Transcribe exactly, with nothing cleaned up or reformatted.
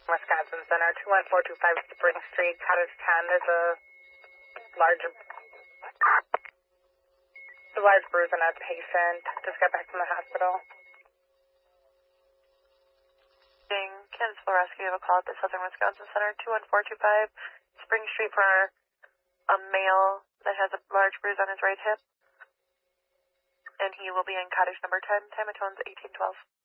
Wisconsin Center, two one four two five Spring Street, Cottage ten. There's a large, a large bruise on a patient. Just got back from the hospital. Kansas Rescue, you have a call at the Southern Wisconsin Center, two one four two five Spring Street for a male that has a large bruise on his right hip. And he will be in cottage number ten, Timatones eighteen twelve.